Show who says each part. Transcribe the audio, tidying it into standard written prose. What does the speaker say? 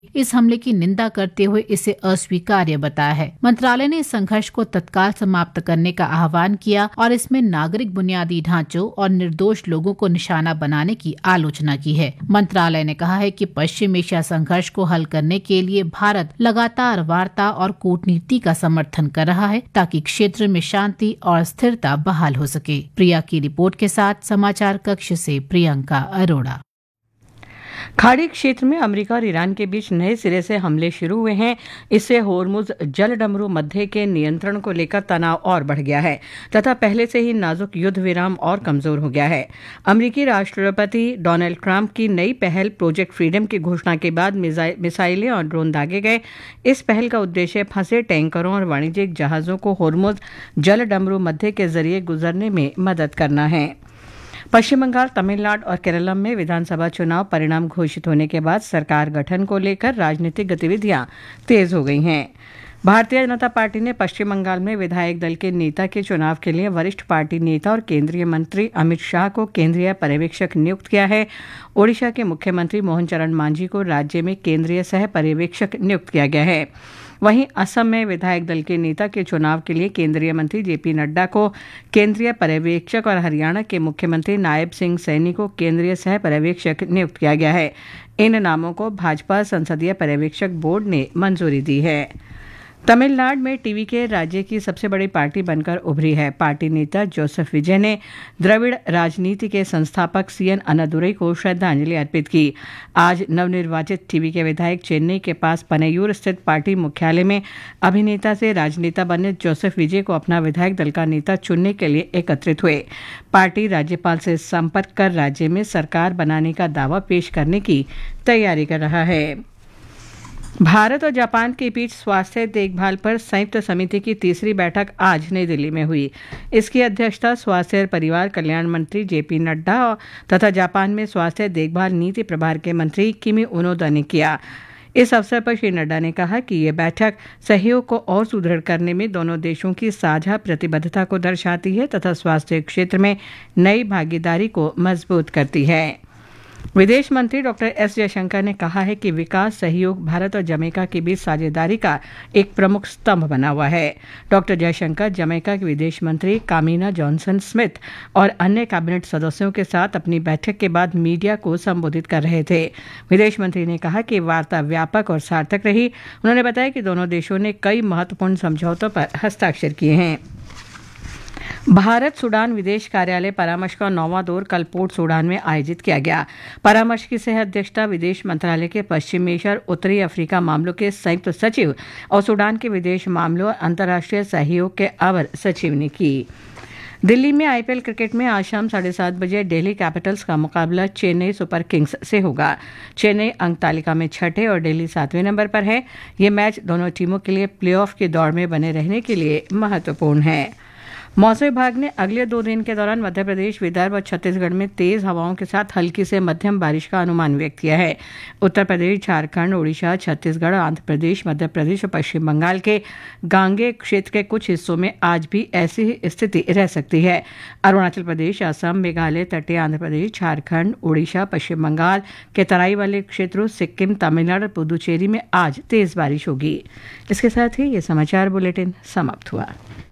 Speaker 1: इस हमले की निंदा करते हुए इसे अस्वीकार्य बताया है। मंत्रालय ने इस संघर्ष को तत्काल समाप्त करने का आह्वान किया और इसमें नागरिक बुनियादी ढांचों और निर्दोष लोगों को निशाना बनाने की आलोचना की है। मंत्रालय ने कहा है कि पश्चिम एशिया संघर्ष को हल करने के लिए भारत लगातार वार्ता और कूटनीति का समर्थन कर रहा है ताकि क्षेत्र में शांति और स्थिरता बहाल हो सके। प्रिया की रिपोर्ट के साथ समाचार कक्ष से प्रियंका अरोड़ा।
Speaker 2: खाड़ी क्षेत्र में अमेरिका और ईरान के बीच नए सिरे से हमले शुरू हुए हैं। इससे होर्मुज जलडमरू मध्य के नियंत्रण को लेकर तनाव और बढ़ गया है तथा पहले से ही नाजुक युद्ध विराम और कमजोर हो गया है। अमेरिकी राष्ट्रपति डोनाल्ड ट्रंप की नई पहल प्रोजेक्ट फ्रीडम की घोषणा के बाद मिसाइलें और ड्रोन दागे गए। इस पहल का उद्देश्य फंसे टैंकरों और वाणिज्यिक जहाजों को होर्मुज जलडमरू मध्य के जरिए गुजरने में मदद करना है। पश्चिम बंगाल, तमिलनाडु और केरल में विधानसभा चुनाव परिणाम घोषित होने के बाद सरकार गठन को लेकर राजनीतिक गतिविधियां तेज हो गई हैं। भारतीय जनता पार्टी ने पश्चिम बंगाल में विधायक दल के नेता के चुनाव के लिए वरिष्ठ पार्टी नेता और केंद्रीय मंत्री अमित शाह को केंद्रीय पर्यवेक्षक नियुक्त किया है। ओडिशा के मुख्यमंत्री मोहन चरण मांझी को राज्य में केंद्रीय सह पर्यवेक्षक नियुक्त किया गया है। वहीं असम में विधायक दल के नेता के चुनाव के लिए केंद्रीय मंत्री जेपी नड्डा को केंद्रीय पर्यवेक्षक और हरियाणा के मुख्यमंत्री नायब सिंह सैनी को केंद्रीय सह पर्यवेक्षक नियुक्त किया गया है। इन नामों को भाजपा संसदीय पर्यवेक्षक बोर्ड ने मंजूरी दी है। तमिलनाडु में टीवीके राज्य की सबसे बड़ी पार्टी बनकर उभरी है। पार्टी नेता जोसेफ विजय ने द्रविड़ राजनीति के संस्थापक सीएन अन्नादुरई को श्रद्धांजलि अर्पित की। आज नवनिर्वाचित टीवीके विधायक चेन्नई के पास पनयूर स्थित पार्टी मुख्यालय में अभिनेता से राजनेता बने जोसेफ विजय को अपना विधायक दल का नेता चुनने के लिए एकत्रित हुए। पार्टी राज्यपाल से संपर्क कर राज्य में सरकार बनाने का दावा पेश करने की तैयारी कर रहा है। भारत और जापान के बीच स्वास्थ्य देखभाल पर संयुक्त समिति की तीसरी बैठक आज नई दिल्ली में हुई। इसकी अध्यक्षता स्वास्थ्य और परिवार कल्याण मंत्री जेपी नड्डा तथा जापान में स्वास्थ्य देखभाल नीति प्रभार के मंत्री किमी उनोदा ने किया। इस अवसर पर श्री नड्डा ने कहा कि ये बैठक सहयोग को और सुदृढ़ करने में दोनों देशों की साझा प्रतिबद्धता को दर्शाती है तथा स्वास्थ्य क्षेत्र में नई भागीदारी को मजबूत करती है। विदेश मंत्री डॉक्टर एस जयशंकर ने कहा है कि विकास सहयोग भारत और जमैका के बीच साझेदारी का एक प्रमुख स्तंभ बना हुआ है। डॉक्टर जयशंकर जमैका के विदेश मंत्री कामिना जॉनसन स्मिथ और अन्य कैबिनेट सदस्यों के साथ अपनी बैठक के बाद मीडिया को संबोधित कर रहे थे। विदेश मंत्री ने कहा कि वार्ता व्यापक और सार्थक रही। उन्होंने बताया कि दोनों देशों ने कई महत्वपूर्ण समझौतों पर हस्ताक्षर किए हैं। भारत सूडान विदेश कार्यालय परामर्श का 9वां दौर कल पोर्ट सूडान में आयोजित किया गया। परामर्श की सह अध्यक्षता विदेश मंत्रालय के पश्चिम एशिया और उत्तरी अफ्रीका मामलों के संयुक्त सचिव और सूडान के विदेश मामलों और अंतर्राष्ट्रीय सहयोग के अवर सचिव ने की। दिल्ली में आईपीएल क्रिकेट में आज शाम 7:30 बजे दिल्ली कैपिटल्स का मुकाबला चेन्नई सुपर किंग्स से होगा। चेन्नई अंक तालिका में छठे और दिल्ली 7वें नंबर पर है। ये मैच दोनों टीमों के लिए प्लेऑफ की दौड़ में बने रहने के लिए महत्वपूर्ण है। मौसम विभाग ने अगले 2 दिन के दौरान मध्य प्रदेश, विदर्भ और छत्तीसगढ़ में तेज हवाओं के साथ हल्की से मध्यम बारिश का अनुमान व्यक्त किया है। उत्तर प्रदेश, झारखंड, ओडिशा, छत्तीसगढ़, आंध्र प्रदेश, मध्य प्रदेश और पश्चिम बंगाल के गांगे क्षेत्र के कुछ हिस्सों में आज भी ऐसी ही स्थिति रह सकती है। अरुणाचल प्रदेश, असम, मेघालय, तटीय आंध्र प्रदेश, झारखंड, ओडिशा, पश्चिम बंगाल के तराई वाले क्षेत्रों, सिक्किम, तमिलनाडु और पुदुचेरी में आज तेज बारिश होगी। इसके साथ ही ये समाचार बुलेटिन समाप्त हुआ।